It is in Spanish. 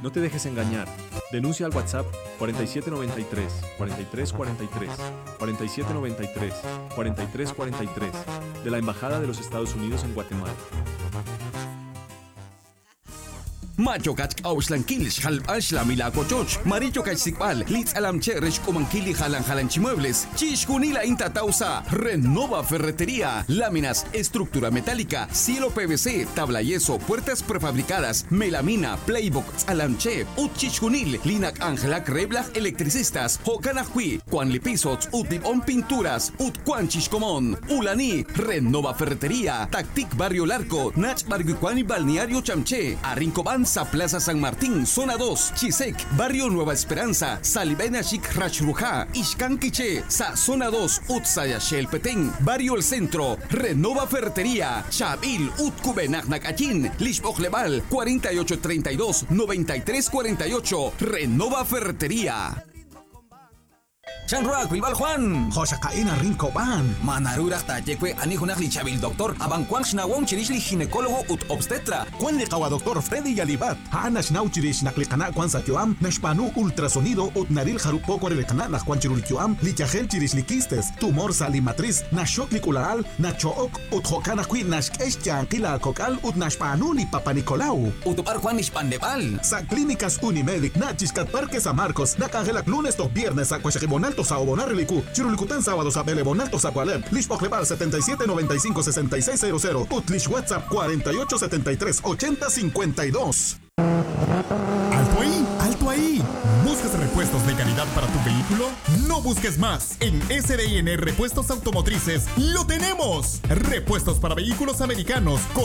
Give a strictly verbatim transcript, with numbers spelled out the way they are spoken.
No te dejes engañar. Denuncia al WhatsApp cuarenta y siete noventa y tres, cuarenta y tres cuarenta y tres, cuarenta y siete noventa y tres, cuarenta y tres cuarenta y tres de la Embajada de los Estados Unidos en Guatemala. Macho kach auslankilish halb ashla milacochoch. Maricho kach sikbal. Litz alam cherish kumankili jalan jalanchi muebles. Chishkunila inta tausa. Renova Ferretería. Láminas, estructura metálica, cielo P V C, tabla yeso, puertas prefabricadas, melamina, playbook, alamche, ut chishkunil, linak angelak reblak electricistas, hokanajui, cuan lipisots, ut on pinturas, ut cuan chishkomon. Ulani, Renova Ferretería. Tactic Barrio Larco, Nach Barguicuani Balneario Chamché, Arrincoban Plaza San Martín, Zona dos, Chisec, Barrio Nueva Esperanza, Salibena Chic Rachruja, Ixcanquiche, Sa Zona dos, Utsayashel Petén, Barrio El Centro, Renova Ferretería, Chabil, Utcubenacnacachín, Lishbocleval, cuarenta y ocho treinta y dos, noventa y tres cuarenta y ocho, Renova Ferretería. Chanruak, Bilbal Juan. Joshakaina Rincoban. Manarurak Tayekwe, Anihunak Lichabil Doctor, Abanquan Shnawon Chirishli Ginecólogo ut Obstetra. Juan Licawa Doctor Freddy Yalibat. Hanash Nauchirish Naklikana Juan Sakyoam, Nashpanu Ultrasonido ut Naril Jarupo Corelekana, Juan Chirulkyoam, Lichagel Chirishlikistes, Tumor Salimatriz, Nashoklikulaal, Nachook ut Jokanakui Nashkeshcha Kila Kokal ut Nashpanu ni Papa Nicolau. Utupar Juan Ishpandeval. Sa Clínicas Unimedic, Nachiscat Parque San Marcos, Nakangelak lunes to viernes a Cuachakibonalto Sao Bonareliku, Chirulicutan sábados a Belebonalto Zacualep, Lishpocleval setenta y siete noventa y cinco sesenta y seis cero cero, Utlish WhatsApp cuarenta y ocho setenta y tres ochenta cincuenta y dos. ¡Alto ahí! ¡Alto ahí! ¿Buscas repuestos de calidad para tu vehículo? No busques más. En S D I N Repuestos Automotrices lo tenemos. Repuestos para vehículos americanos.